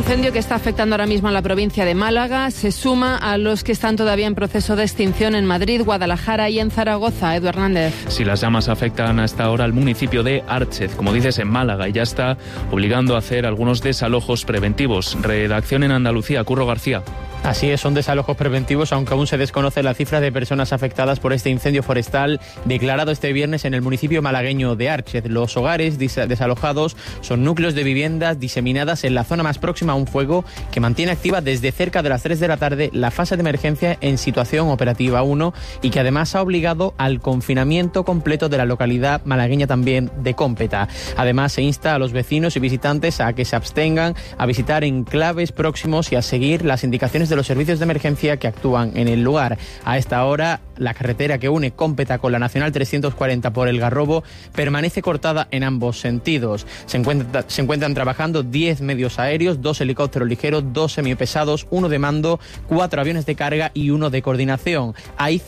incendio que está afectando ahora mismo a la provincia de Málaga se suma a los que están todavía en proceso de extinción en Madrid, Guadalajara y en Zaragoza. Edu Hernández. Sí, las llamas afectan hasta ahora al municipio de Árchez, como dices, en Málaga, y ya está obligando a hacer algunos desalojos preventivos. Redacción en Andalucía, Curro García. Así es, son desalojos preventivos, aunque aún se desconoce la cifra de personas afectadas por este incendio forestal declarado este viernes en el municipio malagueño de Árchez. Los hogares desalojados son núcleos de viviendas diseminadas en la zona más próxima a un fuego que mantiene activa desde cerca de las 3 de la tarde la fase de emergencia en situación operativa 1 y que además ha obligado al confinamiento completo de la localidad malagueña también de Cómpeta. Además, se insta a los vecinos y visitantes a que se abstengan a visitar enclaves próximos y a seguir las indicaciones de los servicios de emergencia que actúan en el lugar. A esta hora, la carretera que une Cómpeta con la Nacional 340 por el Garrobo permanece cortada en ambos sentidos. Se encuentran trabajando 10 medios aéreos, 2 helicópteros ligeros, 2 semipesados, 1 de mando, 4 aviones de carga y 1 de coordinación. Hay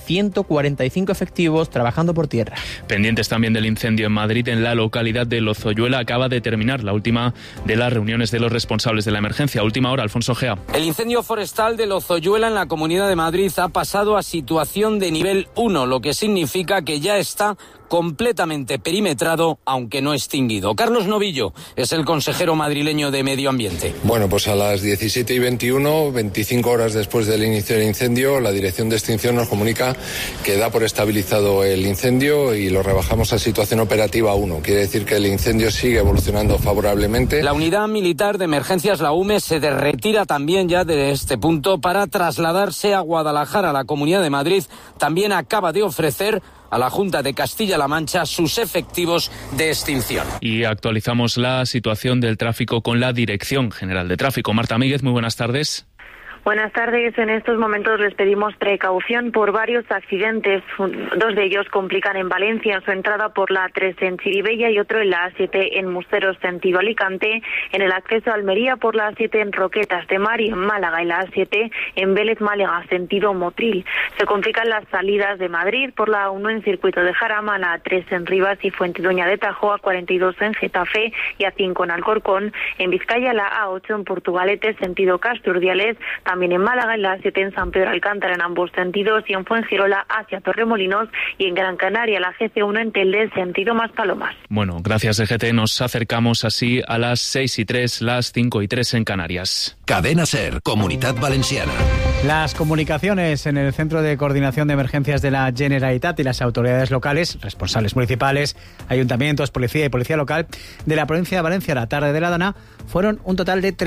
145 efectivos trabajando por tierra. Pendientes también del incendio en Madrid, en la localidad de Lozoyuela. Acaba de terminar la última de las reuniones de los responsables de la emergencia. Última hora, Alfonso Gea. El incendio forestal de Lozoyuela en la Comunidad de Madrid ha pasado a situación de nivel 1, lo que significa que ya está completamente perimetrado, aunque no extinguido. Carlos Novillo es el consejero madrileño de Medio Ambiente. Bueno, pues a las 17:21, 25 horas después del inicio del incendio, la Dirección de Extinción nos comunica que da por estabilizado el incendio y lo rebajamos a situación operativa 1. Quiere decir que el incendio sigue evolucionando favorablemente. La Unidad Militar de Emergencias, la UME, se retira también ya de este punto para trasladarse a Guadalajara. La Comunidad de Madrid también acaba de ofrecer a la Junta de Castilla-La Mancha sus efectivos de extinción. Y actualizamos la situación del tráfico con la Dirección General de Tráfico. Marta Míguez, muy buenas tardes. Buenas tardes. En estos momentos les pedimos precaución por varios accidentes. 2 de ellos complican en Valencia en su entrada por la A3 en Chirivella y otro en la A7 en Musteros, sentido Alicante, en el acceso a Almería por la A7 en Roquetas de Mar y en Málaga y la A7 en Vélez Málaga, sentido Motril. Se complican las salidas de Madrid por la A1 en Circuito de Jarama, la A3 en Rivas y Fuentidueña de Tajo, A42 en Getafe y A5 en Alcorcón. En Vizcaya la A8 en Portugalete, sentido Casturdiales, también en Málaga, en la A7 en San Pedro Alcántara en ambos sentidos y en Fuengirola hacia Torremolinos y en Gran Canaria la GC1 en Telde, sentido Maspalomas. Bueno, gracias DGT. Nos acercamos así a las 6:03, las 5:03 en Canarias. Cadena SER, Comunitat Valenciana. Las comunicaciones en el Centro de Coordinación de Emergencias de la Generalitat y las autoridades locales, responsables municipales, ayuntamientos, policía y policía local de la provincia de Valencia a la tarde de la Dana fueron un total de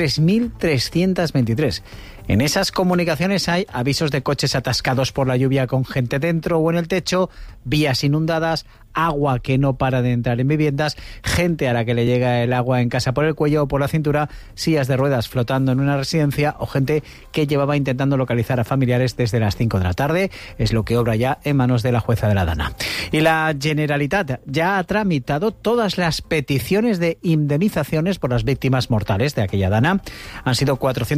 3.323. En esas comunicaciones hay avisos de coches atascados por la lluvia con gente dentro o en el techo, vías inundadas, agua que no para de entrar en viviendas, gente a la que le llega el agua en casa por el cuello o por la cintura, sillas de ruedas flotando en una residencia o gente que llevaba intentando localizar a familiares desde las 5 de la tarde. Es lo que obra ya en manos de la jueza de la Dana. Y la Generalitat ya ha tramitado todas las peticiones de indemnizaciones por las víctimas mortales de aquella Dana. Han sido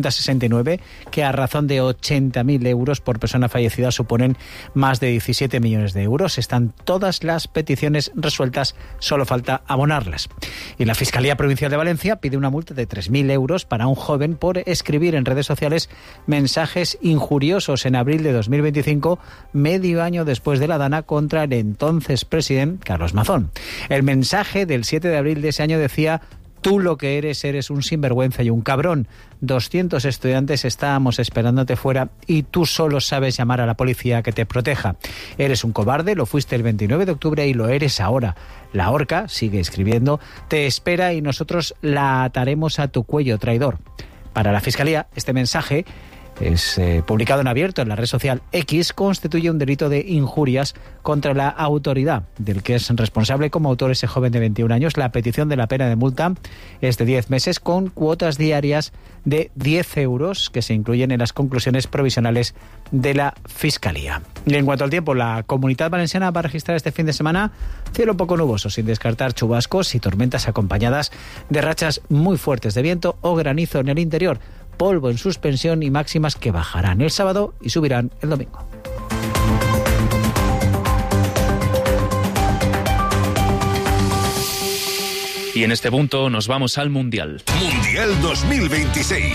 469, que a razón de 80.000 euros por persona fallecida suponen más de 17 millones de euros. Están todas las peticiones resueltas, solo falta abonarlas. Y la Fiscalía Provincial de Valencia pide una multa de 3.000 euros para un joven por escribir en redes sociales mensajes injuriosos en abril de 2025, medio año después de la Dana, contra el entonces presidente Carlos Mazón. El mensaje del 7 de abril de ese año decía: tú lo que eres un sinvergüenza y un cabrón. 200 estudiantes estábamos esperándote fuera y tú solo sabes llamar a la policía que te proteja. Eres un cobarde, lo fuiste el 29 de octubre y lo eres ahora. La horca, sigue escribiendo, te espera y nosotros la ataremos a tu cuello, traidor. Para la Fiscalía, este mensaje es publicado en abierto en la red social X, constituye un delito de injurias contra la autoridad del que es responsable como autor ese joven de 21 años. La petición de la pena de multa es de 10 meses con cuotas diarias de 10 euros que se incluyen en las conclusiones provisionales de la Fiscalía. Y en cuanto al tiempo, la Comunitat Valenciana va a registrar este fin de semana cielo poco nuboso, sin descartar chubascos y tormentas acompañadas de rachas muy fuertes de viento o granizo en el interior. Polvo en suspensión y máximas que bajarán el sábado y subirán el domingo. Y en este punto nos vamos al Mundial. Mundial 2026.